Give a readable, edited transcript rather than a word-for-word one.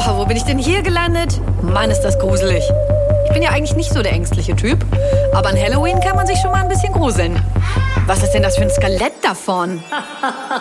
Oh, wo bin ich denn hier gelandet? Mann, ist das gruselig. Ich bin ja eigentlich nicht so der ängstliche Typ, aber an Halloween kann man sich schon mal ein bisschen gruseln. Was ist denn das für ein Skelett da vorn?